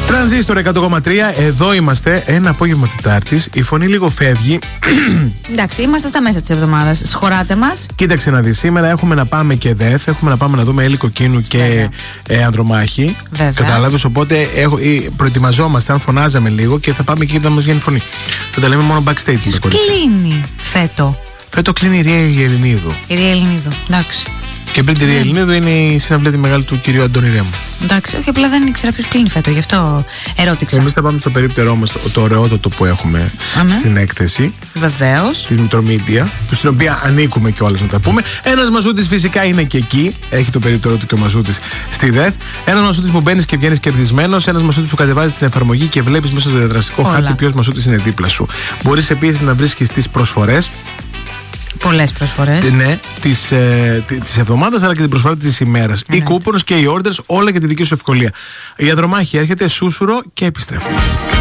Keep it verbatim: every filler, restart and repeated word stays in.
Τρανζίστορ εκατό κόμμα τρία, εδώ είμαστε. Ένα απόγευμα Τετάρτης. Η φωνή λίγο φεύγει. Εντάξει, είμαστε στα μέσα της εβδομάδας. Σχωράτε μας. Κοίταξε να δεις. Σήμερα έχουμε να πάμε και ΔΕΘ. Έχουμε να πάμε να δούμε Έλλη Κοκκίνου και ε, Ανδρομάχη. Βέβαια. Κατάλαβες. Οπότε έχω, ε, προετοιμαζόμαστε. Αν φωνάζαμε λίγο και θα πάμε εκεί και θα μας βγαίνει φωνή. Θα τα λέμε μόνο backstage. Ποιος κλείνει φέτο? Φέτο κλείνει η Ρία Ελληνίδου. Η Ρία Ελληνίδου. Εντάξει. Και πριν τη Ρία Ελληνίδου είναι η συναυλία τη μεγάλη του κυρίου Αντώνη Ρέμου. Εντάξει, όχι, απλά δεν ήξερα ποιος κλείνει φέτο, γι' αυτό ερώτηξα. Εμείς θα πάμε στο περίπτερό μας, το, το ωραιότατο που έχουμε Αμέ. στην έκθεση. Βεβαίως. Τη Μητρομίδια, στην οποία ανήκουμε κιόλας να τα πούμε. Ένας Μασούτης φυσικά είναι και εκεί. Έχει το περίπτερό του και ο Μασούτης στη ΔΕΘ. Ένας Μασούτης που μπαίνεις και βγαίνεις κερδισμένος. Ένας Μασούτης που κατεβάζεις την εφαρμογή και βλέπεις μέσα στο διαδραστικό χάρτη ποιος Μασούτης είναι δίπλα σου. Μπορείς επίσης να βρίσκεις τις προσφορές. Πολλές προσφορές. Ναι, της, ε, της εβδομάδας αλλά και την προσφορά της ημέρας. Οι coupons και οι orders, όλα για τη δική σου ευκολία. Η Ανδρομάχη έρχεται, σούσουρο και επιστρέφουμε.